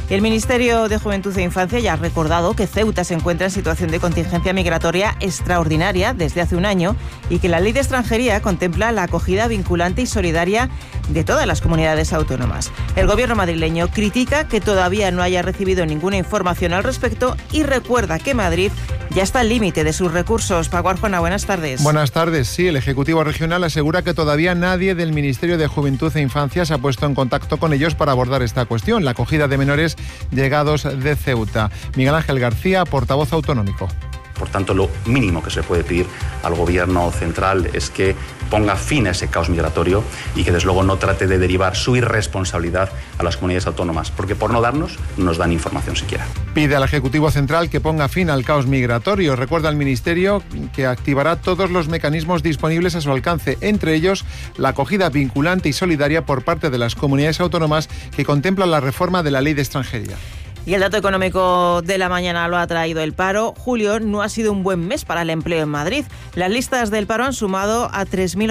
El Ministerio de Juventud e Infancia ya ha recordado que Ceuta se encuentra en situación de contingencia migratoria extraordinaria desde hace un año y que la Ley de Extranjería contempla la acogida vinculante y solidaria de todas las comunidades autónomas. El Gobierno madrileño critica que todavía no haya recibido ninguna información al respecto y recuerda que Madrid ya está al límite de sus recursos. Paco Arjona, buenas tardes. Buenas tardes. Sí, el Ejecutivo Regional asegura que todavía nadie del Ministerio de Juventud e Infancia se ha puesto en contacto con ellos para abordar esta cuestión, la acogida de menores llegados de Ceuta. Miguel Ángel García, portavoz autonómico. Por tanto, lo mínimo que se puede pedir al Gobierno central es que ponga fin a ese caos migratorio y que, desde luego, no trate de derivar su irresponsabilidad a las comunidades autónomas, porque por no darnos, no nos dan información siquiera. Pide al Ejecutivo Central que ponga fin al caos migratorio. Recuerda al Ministerio que activará todos los mecanismos disponibles a su alcance, entre ellos la acogida vinculante y solidaria por parte de las comunidades autónomas que contemplan la reforma de la Ley de Extranjería. Y el dato económico de la mañana lo ha traído el paro. Julio no ha sido un buen mes para el empleo en Madrid. Las listas del paro han sumado a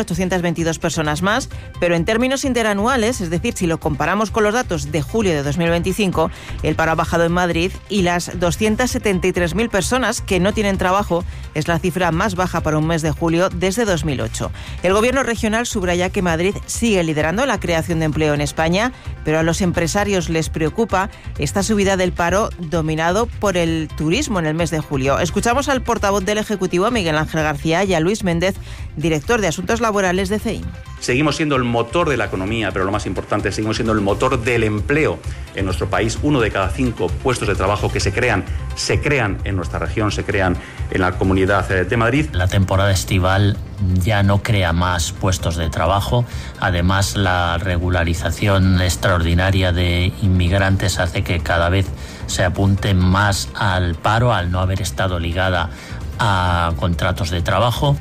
3.822 personas más, pero en términos interanuales, es decir, si lo comparamos con los datos de julio de 2025, el paro ha bajado en Madrid y las 273.000 personas que no tienen trabajo es la cifra más baja para un mes de julio desde 2008. El Gobierno regional subraya que Madrid sigue liderando la creación de empleo en España, pero a los empresarios les preocupa esta subida del paro dominado por el turismo en el mes de julio. Escuchamos al portavoz del Ejecutivo, Miguel Ángel García, y a Luis Méndez, director de Asuntos Laborales de CEIM. Seguimos siendo el motor de la economía, pero lo más importante, seguimos siendo el motor del empleo en nuestro país. 1 de cada 5 puestos de trabajo que se crean en nuestra región, se crean en la Comunidad de Madrid. La temporada estival ya no crea más puestos de trabajo. Además, la regularización extraordinaria de inmigrantes hace que cada vez se apunte más al paro, al no haber estado ligada a contratos de trabajo.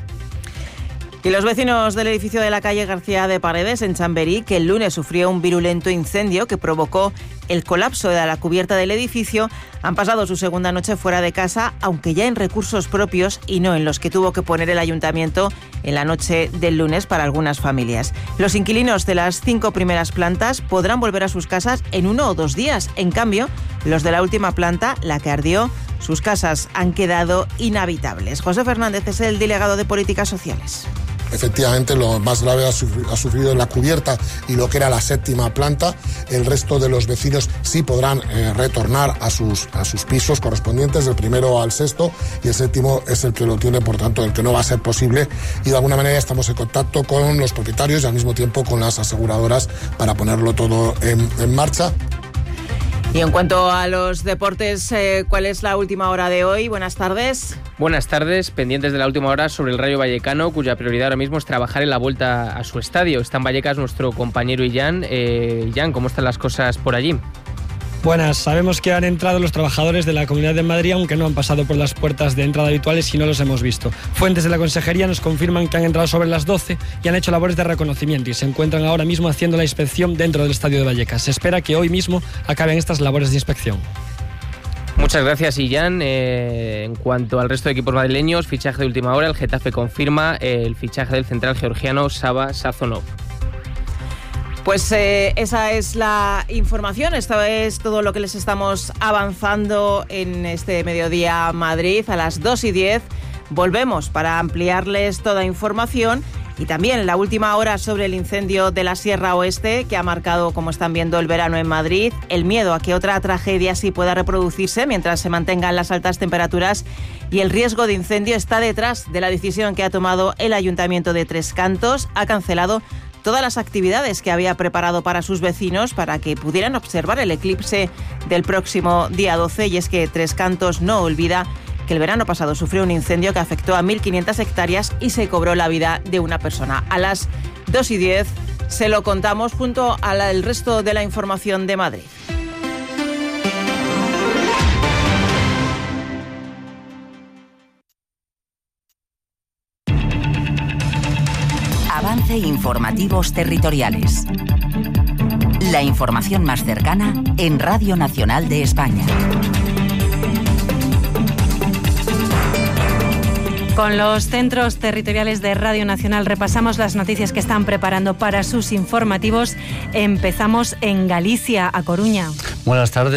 Y los vecinos del edificio de la calle García de Paredes, en Chamberí, que el lunes sufrió un virulento incendio que provocó el colapso de la cubierta del edificio, han pasado su segunda noche fuera de casa, aunque ya en recursos propios y no en los que tuvo que poner el ayuntamiento en la noche del lunes para algunas familias. Los inquilinos de las 5 primeras plantas podrán volver a sus casas en 1 o 2 días. En cambio, los de la última planta, la que ardió, sus casas han quedado inhabitables. José Fernández es el delegado de Políticas Sociales. Efectivamente, lo más grave ha sufrido la cubierta y lo que era la 7ª planta. El resto de los vecinos sí podrán retornar a sus pisos correspondientes, del primero al 6º, y el 7º es el que lo tiene, por tanto, el que no va a ser posible. Y de alguna manera estamos en contacto con los propietarios y al mismo tiempo con las aseguradoras para ponerlo todo en marcha. Y en cuanto a los deportes, ¿cuál es la última hora de hoy? Buenas tardes. Buenas tardes, pendientes de la última hora sobre el Rayo Vallecano, cuya prioridad ahora mismo es trabajar en la vuelta a su estadio. Está en Vallecas nuestro compañero Illán. Illán, ¿cómo están las cosas por allí? Buenas, sabemos que han entrado los trabajadores de la Comunidad de Madrid, aunque no han pasado por las puertas de entrada habituales y no los hemos visto. Fuentes de la Consejería nos confirman que han entrado sobre las 12 y han hecho labores de reconocimiento y se encuentran ahora mismo haciendo la inspección dentro del estadio de Vallecas. Se espera que hoy mismo acaben estas labores de inspección. Muchas gracias, Illán. En cuanto al resto de equipos madrileños, fichaje de última hora, el Getafe confirma el fichaje del central georgiano Saba Sazonov. Pues esa es la información, esto es todo lo que les estamos avanzando en este Mediodía Madrid. A las 2:10 volvemos para ampliarles toda información y también la última hora sobre el incendio de la Sierra Oeste que ha marcado, como están viendo, el verano en Madrid, el miedo a que otra tragedia así pueda reproducirse mientras se mantengan las altas temperaturas y el riesgo de incendio está detrás de la decisión que ha tomado el Ayuntamiento de Tres Cantos. Ha cancelado todas las actividades que había preparado para sus vecinos para que pudieran observar el eclipse del próximo día 12. Y es que Tres Cantos no olvida que el verano pasado sufrió un incendio que afectó a 1.500 hectáreas y se cobró la vida de una persona. A las 2:10 se lo contamos junto al resto de la información de Madrid. Avance Informativos Territoriales. La información más cercana en Radio Nacional de España. Con los centros territoriales de Radio Nacional repasamos las noticias que están preparando para sus informativos. Empezamos en Galicia, A Coruña. Buenas tardes.